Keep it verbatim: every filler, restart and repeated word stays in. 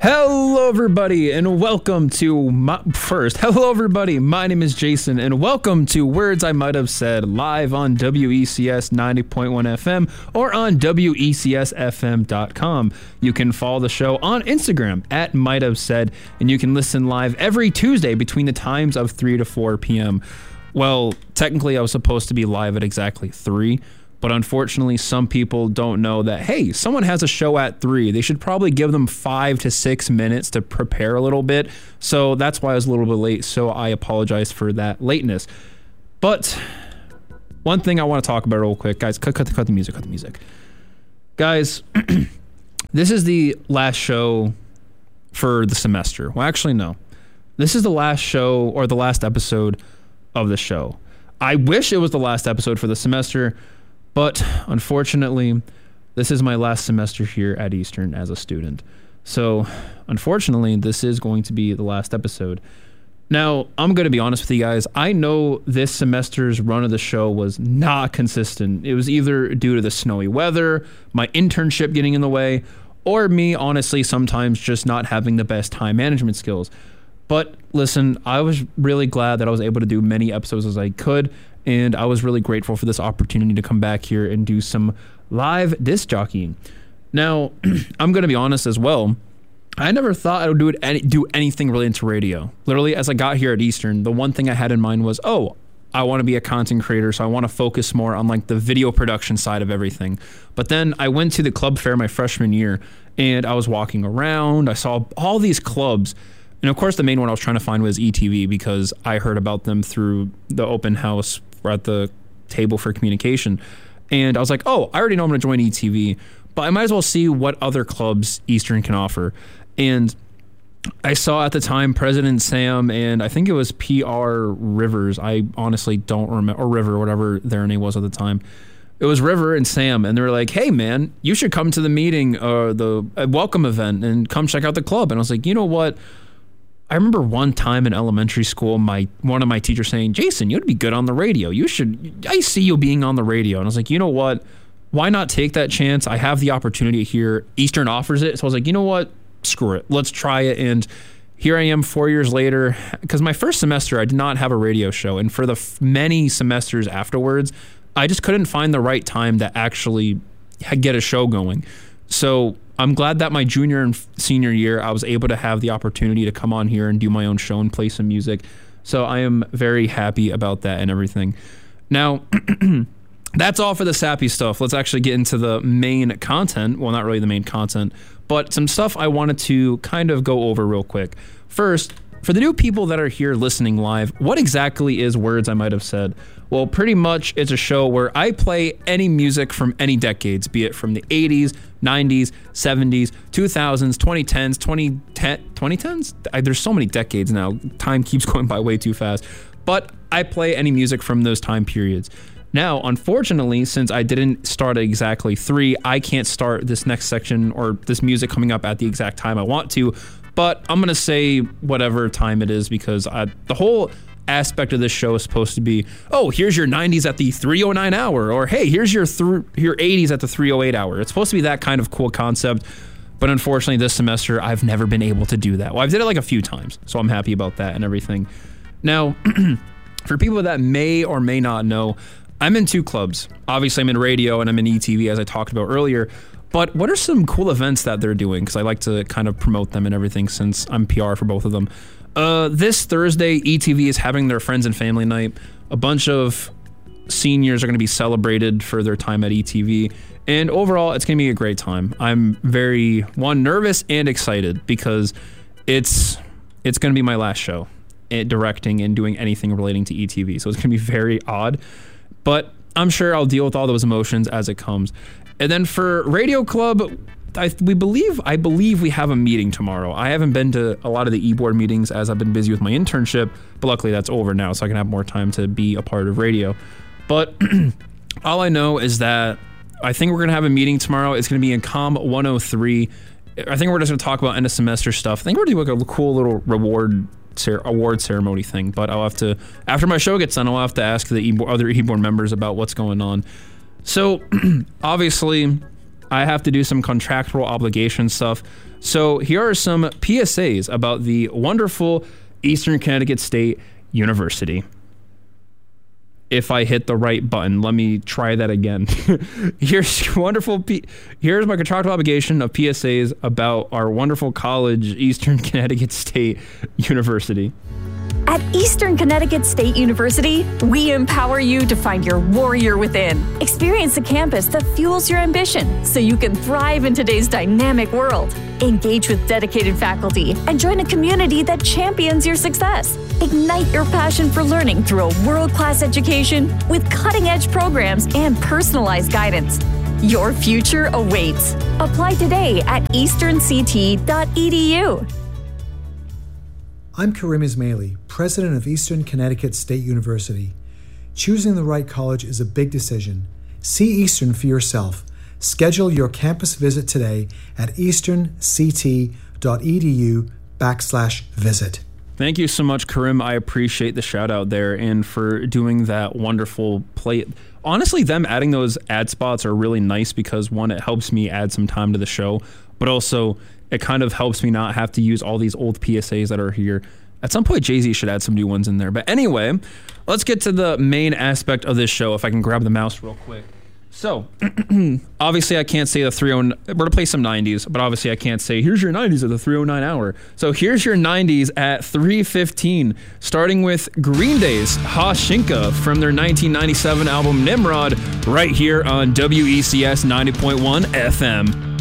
Hello everybody and welcome to my first hello everybody my name is Jason and welcome to Words I Might Have Said live on W E C S ninety point one F M or on W E C S F M dot com. You can follow the show on Instagram at Might Have Said, and you can listen live every Tuesday between the times of three to four p.m. Well, technically I was supposed to be live at exactly three, but unfortunately, some people don't know that, hey, someone has a show at three. They should probably give them five to six minutes to prepare a little bit. So that's why I was a little bit late. So I apologize for that lateness. But one thing I want to talk about real quick, guys, cut, cut, cut the music, cut the music. Guys, this is the last show for the semester. Well, actually, no. This is the last show or the last episode of the show. I wish it was the last episode for the semester, but unfortunately, this is my last semester here at Eastern as a student. So unfortunately, this is going to be the last episode. Now, I'm going to be honest with you guys. I know this semester's run of the show was not consistent. It was either due to the snowy weather, my internship getting in the way, or me, honestly, sometimes just not having the best time management skills. But listen, I was really glad that I was able to do many episodes as I could. And I was really grateful for this opportunity to come back here and do some live disc jockeying. Now, I'm going to be honest as well. I never thought I would do it any, do anything related to radio. Literally, as I got here at Eastern, the one thing I had in mind was, oh, I want to be a content creator, so I want to focus more on like the video production side of everything. But then I went to the club fair my freshman year, and I was walking around. I saw all these clubs. And of course, the main one I was trying to find was E T V because I heard about them through the open house at the table for communication. And I was like, oh, I already know I'm going to join E T V, but I might as well see what other clubs Eastern can offer. And I saw at the time President Sam and I think it was P R Rivers. I honestly don't remember, or River, whatever their name was at the time. It was River and Sam, and they were like, hey, man, you should come to the meeting, or uh, the uh, welcome event, and come check out the club. And I was like, you know what? I remember one time in elementary school, my one of my teachers saying, Jason, you'd be good on the radio. You should, I see you being on the radio. And I was like, you know what? Why not take that chance? I have the opportunity here. Eastern offers it. So I was like, you know what? Screw it. Let's try it. And here I am four years later, because my first semester, I did not have a radio show. And for the f- many semesters afterwards, I just couldn't find the right time to actually get a show going. So I'm glad that my junior and senior year, I was able to have the opportunity to come on here and do my own show and play some music. So I am very happy about that and everything. Now, that's all for the sappy stuff. Let's actually get into the main content. Well, not really the main content, but some stuff I wanted to kind of go over real quick. First, for the new people that are here listening live, what exactly is Words I Might Have Said? Well, pretty much it's a show where I play any music from any decades, be it from the eighties, nineties, seventies, two thousands, twenty tens, twenty ten, twenty tens? There's so many decades now. Time keeps going by way too fast. But I play any music from those time periods. Now, unfortunately, since I didn't start at exactly three, I can't start this next section or this music coming up at the exact time I want to. But I'm going to say whatever time it is because I, the whole aspect of this show is supposed to be, oh, here's your nineties at the three oh nine hour, or hey, here's your th- your eighties at the three oh eight hour. It's supposed to be that kind of cool concept, but unfortunately this semester I've never been able to do that. Well, I've did it like a few times, so I'm happy about that and everything. Now, for people that may or may not know, I'm in two clubs. Obviously I'm in radio and I'm in E T V as I talked about earlier, but what are some cool events that they're doing? Because I like to kind of promote them and everything since I'm P R for both of them. Uh, this Thursday, E T V is having their friends and family night. A bunch of seniors are going to be celebrated for their time at E T V. And overall, it's going to be a great time. I'm very, one, nervous and excited because it's it's going to be my last show at directing and doing anything relating to E T V. So it's going to be very odd. But I'm sure I'll deal with all those emotions as it comes. And then for Radio Club, I, we believe, I believe we have a meeting tomorrow. I haven't been to a lot of the e-board meetings as I've been busy with my internship, but luckily that's over now, so I can have more time to be a part of radio. But all I know is that I think we're going to have a meeting tomorrow. It's going to be in Com one oh three. I think we're just going to talk about end of semester stuff. I think we're doing like a cool little reward cer- award ceremony thing, but I'll have to, after my show gets done, I'll have to ask the e- other e-board members about what's going on. So obviously, I have to do some contractual obligation stuff. So here are some P S As about the wonderful Eastern Connecticut State University. If I hit the right button, let me try that again. Here's wonderful. P- Here's my contractual obligation of P S As about our wonderful college, Eastern Connecticut State University. At Eastern Connecticut State University, we empower you to find your warrior within. Experience a campus that fuels your ambition so you can thrive in today's dynamic world. Engage with dedicated faculty and join a community that champions your success. Ignite your passion for learning through a world-class education with cutting-edge programs and personalized guidance. Your future awaits. Apply today at eastern c t dot e d u. I'm Karim Ismaili, president of Eastern Connecticut State University. Choosing the right college is a big decision. See Eastern for yourself. Schedule your campus visit today at eastern c t dot e d u backslash visit. Thank you so much, Karim. I appreciate the shout out there and for doing that wonderful play. Honestly, them adding those ad spots are really nice because, one, it helps me add some time to the show, but also it kind of helps me not have to use all these old P S As that are here. At some point, Jay-Z should add some new ones in there. But anyway, let's get to the main aspect of this show, if I can grab the mouse real quick. So, obviously I can't say the three oh nine, we're going to play some nineties, but obviously I can't say, here's your nineties at the three oh nine hour. So here's your nineties at three fifteen, starting with Green Day's Hashinka from their nineteen ninety-seven album Nimrod, right here on W E C S ninety point one F M.